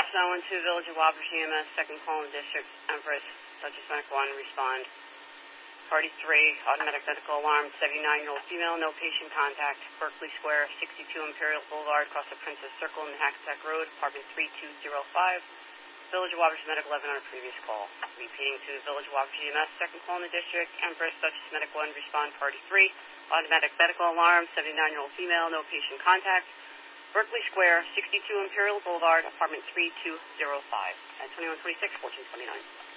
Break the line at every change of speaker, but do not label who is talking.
912, Village of Wabash EMS, second call in District, Empress, Dutchess Medical 1, respond. Party 3, automatic medical alarm, 79-year-old female, no patient contact, Berkeley Square, 62 Imperial Boulevard, across the Princess Circle and Hackensack Road, apartment 3205. Village of Wabash Medical 11 on a previous call. Repeating to Village of Wabash EMS, second call in the District, Empress, Dutchess Medical 1, respond. Party 3, automatic medical alarm, 79-year-old female, no patient contact, Berkeley Square, 62 Imperial Boulevard, apartment 3205, at 2126, 1429.